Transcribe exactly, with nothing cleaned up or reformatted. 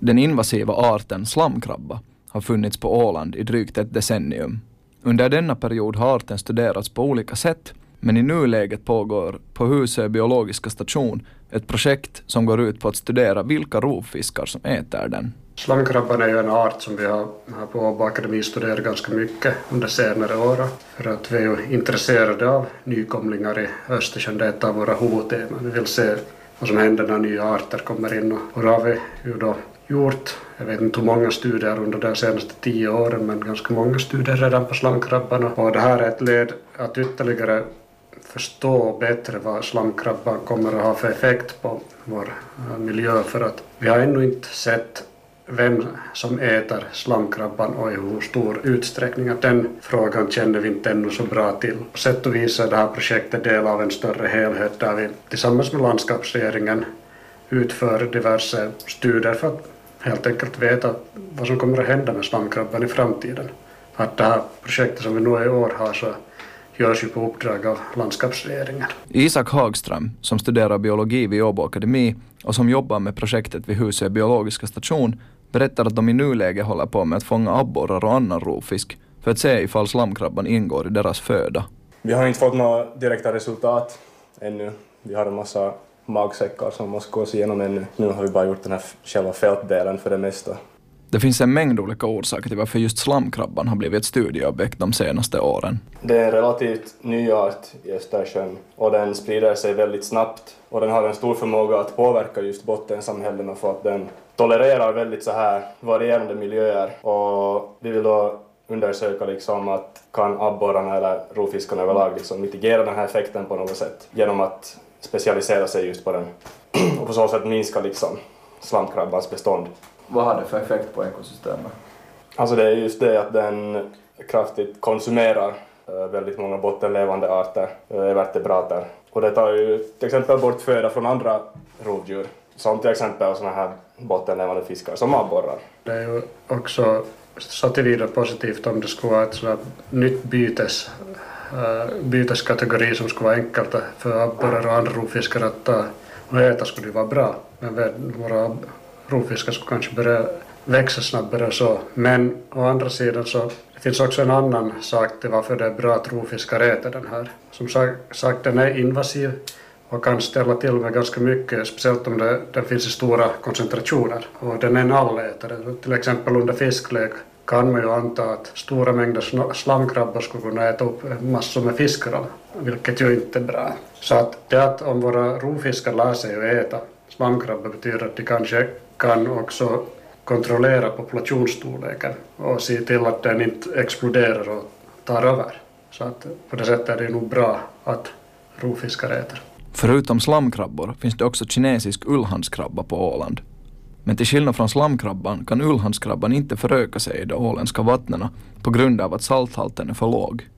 Den invasiva arten slamkrabba har funnits på Åland i drygt ett decennium. Under denna period har arten studerats på olika sätt, men i nuläget pågår på Husö biologiska station ett projekt som går ut på att studera vilka rovfiskar som äter den. Slamkrabban är ju en art som vi har här på Åbo Akademi studerat ganska mycket under senare år. För att vi är ju intresserade av nykomlingar i Östersjön. Det är ett av våra huvudteman. Vi vill se vad som händer när nya arter kommer in. Och då har vi ju då gjort, jag vet inte hur många studier under de senaste tio åren, men ganska många studier redan på slamkrabban. Och det här är ett led att ytterligare förstå bättre vad slamkrabban kommer att ha för effekt på vår miljö. För att vi har ännu inte sett vem som äter slamkrabban och i hur stor utsträckning. Att den frågan känner vi inte ännu så bra till. På sätt och vis är det här projektet del av en större helhet där vi tillsammans med landskapsregeringen utför diverse studier för att helt enkelt veta vad som kommer att hända med slamkrabban i framtiden. Att det här projektet som vi nu i år har så görs ju på uppdrag av landskapsregeringen. Isak Hagström, som studerar biologi vid Åbo Akademi och som jobbar med projektet vid Husö biologiska station, berättar att de i nuläget håller på med att fånga abborrar och annan rovfisk för att se ifall slamkrabban ingår i deras föda. Vi har inte fått några direkta resultat ännu. Vi har en massa magsäckar som måste gås igenom ännu. Nu har vi bara gjort den här själva fältdelen för det mesta. Det finns en mängd olika orsaker till varför just slamkrabban har blivit ett studieobjekt de senaste åren. Det är en relativt ny art i Östersjön och den sprider sig väldigt snabbt. Och den har en stor förmåga att påverka just bottensamhällena för att den tolererar väldigt så här varierande miljöer. Och vi vill då undersöka liksom att kan abborrarna eller rovfiskarna överlag liksom mitigera den här effekten på något sätt genom att specialisera sig just på den. Och på så sätt minska liksom slamkrabbans bestånd. Vad har det för effekt på ekosystemet? Alltså det är just det att den kraftigt konsumerar väldigt många bottenlevande arter, vertebrater. Och det tar ju till exempel bort föda från andra rovdjur, som till exempel såna här bottenlevande fiskar som abborrar. Det är ju också så tillvida positivt om det skulle vara ett sådant nytt bytes, byteskategori som skulle vara enkelt för abborrar och andra rovfiskar att ta och äta skulle det vara bra. Men våra rovfiskar skulle kanske börja växa snabbare så. Men å andra sidan så det finns också en annan sak till varför det är bra att rovfiskar äter den här. Som sagt, den är invasiv och kan ställa till med ganska mycket, speciellt om det, den finns i stora koncentrationer. Och den är en allätare. Till exempel under fisklek kan man ju anta att stora mängder slamkrabbor skulle kunna äta upp massor med fiskar, vilket ju inte är bra. Så att det att om våra rovfiskar lär sig att äta slamkrabbor betyder att de kanske kan också kontrollera populationsstorleken och se till att den inte exploderar och tar över. Så att på det sättet är det nog bra att rovfiskar äter. Förutom slamkrabbor finns det också kinesisk ullhandskrabba på Åland. Men till skillnad från slamkrabban kan ullhandskrabban inte föröka sig i de åländska vattnena på grund av att salthalten är för låg.